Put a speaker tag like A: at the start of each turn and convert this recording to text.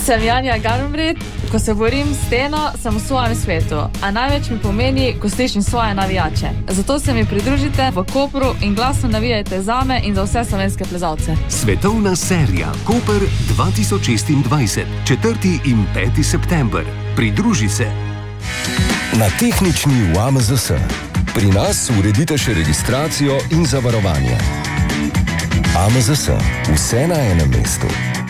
A: Sem Janja Garnbret, ko se borim s steno, sem v svojem svetu, a največ mi pomeni, ko slišim svoje navijače. Zato se mi pridružite v Kopru in glasno navijajte zame in za vse slovenske plezalce.
B: Svetovna serija Koper 2026, 4. in 5. september. Pridruži se.
C: Na tehnični v AMZS. Pri nas uredite še registracijo in zavarovanje. AMZS. Vse na enem mestu.